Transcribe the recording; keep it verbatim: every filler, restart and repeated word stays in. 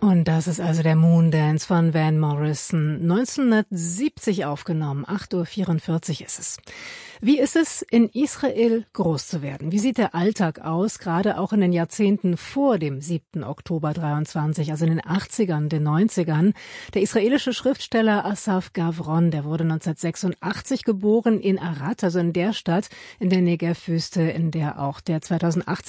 Und das ist also der Moondance von Van Morrison, neunzehnhundertsiebzig aufgenommen. acht Uhr vierundvierzig ist es. Wie ist es, in Israel groß zu werden? Wie sieht der Alltag aus, gerade auch in den Jahrzehnten vor dem siebten Oktober dreiundzwanzig, also in den achtzigern, den neunzigern? Der israelische Schriftsteller Asaf Gavron, der wurde neunzehnhundertsechsundachtzig geboren in Arad, also in der Stadt in der Negev-Wüste, in der auch der zweitausendachtzehn